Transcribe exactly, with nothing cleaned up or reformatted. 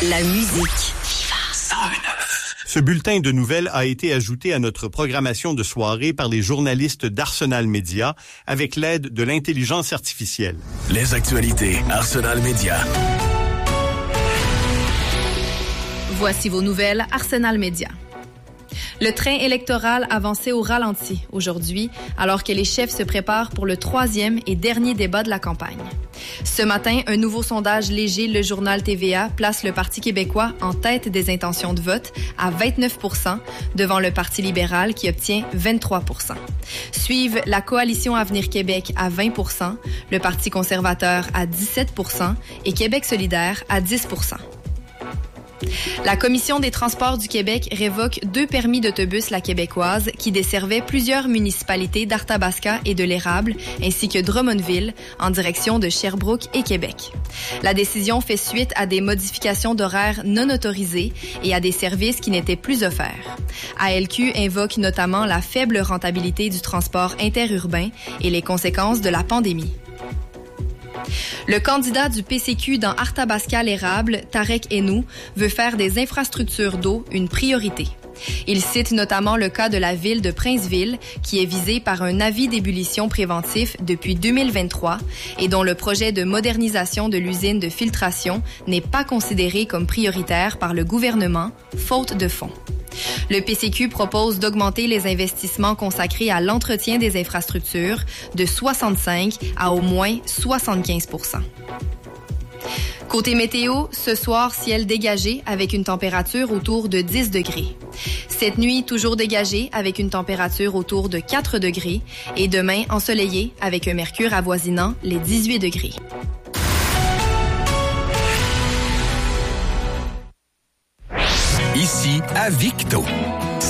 La musique. cent neuf. Ce bulletin de nouvelles a été ajouté à notre programmation de soirée par les journalistes d'Arsenal Média avec l'aide de l'intelligence artificielle. Les actualités Arsenal Média. Voici vos nouvelles Arsenal Média. Le train électoral avançait au ralenti aujourd'hui, alors que les chefs se préparent pour le troisième et dernier débat de la campagne. Ce matin, un nouveau sondage léger, le journal T V A, place le Parti québécois en tête des intentions de vote à vingt-neuf pour cent, devant le Parti libéral qui obtient vingt-trois pour cent. Suivent la Coalition Avenir Québec à vingt pour cent, le Parti conservateur à dix-sept pour cent et Québec solidaire à dix pour cent. La Commission des transports du Québec révoque deux permis d'autobus La Québécoise qui desservaient plusieurs municipalités d'Arthabasca et de l'Érable, ainsi que Drummondville, en direction de Sherbrooke et Québec. La décision fait suite à des modifications d'horaires non autorisées et à des services qui n'étaient plus offerts. A L Q invoque notamment la faible rentabilité du transport interurbain et les conséquences de la pandémie. Le candidat du P C Q dans Arthabasca-l'Érable, Tarek Hennou, veut faire des infrastructures d'eau une priorité. Il cite notamment le cas de la ville de Princeville, qui est visée par un avis d'ébullition préventif depuis deux mille vingt-trois et dont le projet de modernisation de l'usine de filtration n'est pas considéré comme prioritaire par le gouvernement, faute de fonds. Le P C Q propose d'augmenter les investissements consacrés à l'entretien des infrastructures de soixante-cinq à au moins soixante-quinze pour cent. Côté météo, ce soir, ciel dégagé avec une température autour de dix degrés. Cette nuit, toujours dégagé avec une température autour de quatre degrés et demain, ensoleillé avec un mercure avoisinant les dix-huit degrés. Ici, à Victo.